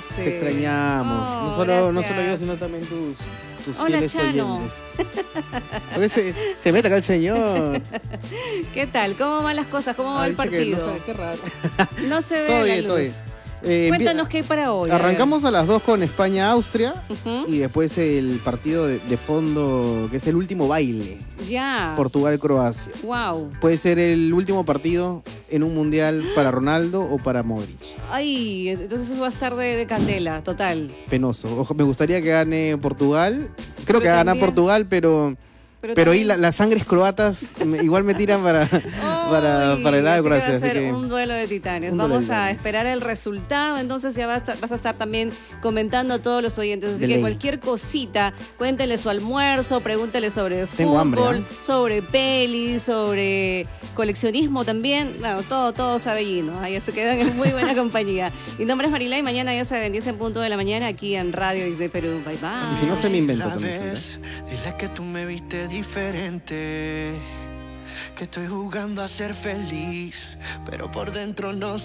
extrañaste. Te extrañamos. Oh, no solo gracias. yo, sino también tus Hola, fieles Chano. oyentes. A veces se mete acá el señor. ¿Qué tal? ¿Cómo van las cosas? ¿Cómo va el Dice que partido? no sabe, qué raro. No se ve Todo la bien, luz. todo bien. Cuéntanos qué hay para hoy. Arrancamos a las 2 con España-Austria Ujú. y después el partido de fondo, que es el último baile, Ya. Portugal-Croacia. Wow. Puede ser el último partido en un mundial para Ronaldo o para Modric. Ay, entonces eso va a estar de candela, total. Penoso. Ojo, me gustaría que gane Portugal. Creo Pero que gana también- Portugal, pero ahí también- las sangres croatas igual me tiran para el lado de Así que Croacia. va a así ser que un duelo de titanes. un duelo de Vamos a titanes. esperar el resultado. Entonces ya vas a estar también comentando a todos los oyentes. Así De que ley. cualquier cosita, cuéntele su almuerzo, pregúntele sobre Tengo hambre, fútbol, ¿eh? sobre pelis, sobre coleccionismo también. Bueno, todo sabellino. Ahí se quedan en muy buena compañía. Mi nombre es Marilá y mañana ya saben, 10 en punto de la mañana aquí en Radio X de Perú. Bye bye. Y si no se me inventa La también. ves, dile que tú me viste diferente, que estoy jugando a ser feliz, pero por dentro no